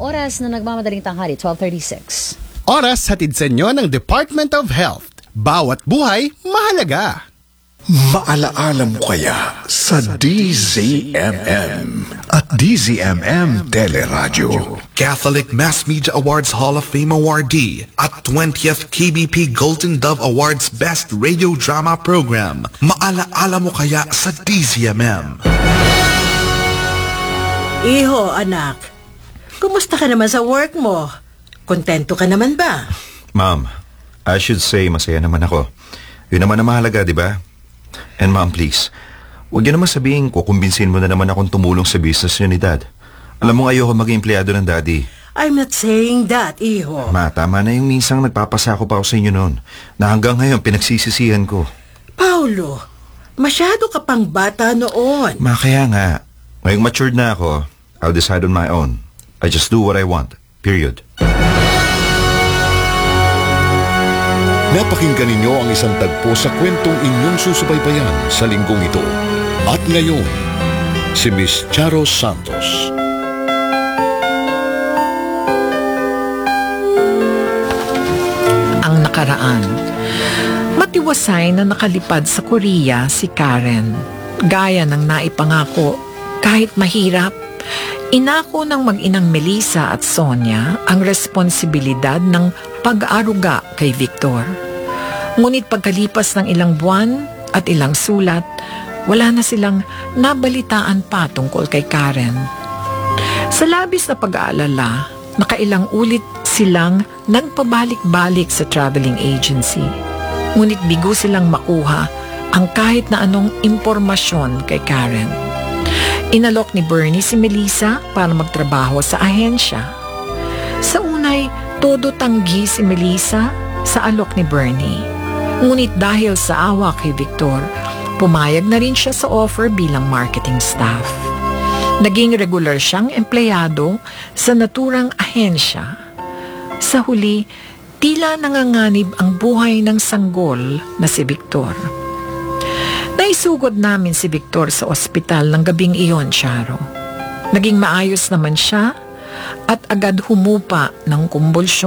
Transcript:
Oras na nagmamadaling tanghali, 12:36. Oras hatid sa inyo ng Department of Health. Bawat buhay, mahalaga. Maalaala mo kaya sa DZMM at DZMM Teleradyo? Catholic Mass Media Awards Hall of Fame awardee at 20th KBP Golden Dove Awards Best Radio Drama Program. Maalaala mo kaya sa DZMM? Iho, anak. Kumusta ka naman sa work mo? Kontento ka naman ba? Ma'am, I should say masaya naman ako. Yun naman ang mahalaga, di ba? And ma'am, please, huwag niyo naman sabihin kukumbinsin mo na naman akong tumulong sa business niyo ni Dad. Alam mo, ayoko maging empleyado ng Daddy. I'm not saying that, Iho. Ma, tama na yung minsang nagpapasako pa ako sa inyo noon na hanggang ngayon pinagsisisihan ko. Paulo, masyado ka pang bata noon. Ma, kaya nga, ngayong matured na ako, I'll decide on my own. I just do what I want. Period. Napakinggan ninyo ang isang tagpo sa kwentong inyong susubaybayan sa linggong ito. At ngayon, si Miss Charo Santos. Ang nakaraan. Matiwasay na nakalipad sa Korea si Karen. Gaya ng naipangako, kahit mahirap, inako ng mag-inang Melissa at Sonia ang responsibilidad ng pag-aaruga kay Victor. Ngunit pagkalipas ng ilang buwan at ilang sulat, wala na silang nabalitaan pa tungkol kay Karen. Sa labis na pag-aalala, nakailang ulit silang nagpabalik-balik sa traveling agency. Ngunit bigo silang makuha ang kahit na anong impormasyon kay Karen. Inalok ni Bernie si Melissa para magtrabaho sa ahensya. Sa unay, todo tanggi si Melissa sa alok ni Bernie. Ngunit dahil sa awa kay Victor, pumayag na rin siya sa offer bilang marketing staff. Naging regular siyang empleyado sa naturang ahensya. Sa huli, tila nanganganib ang buhay ng sanggol na si Victor. Naisugod namin si Victor sa ospital ng gabing iyon, Charo. Naging maayos naman siya at agad humupa ng kumbulsyon.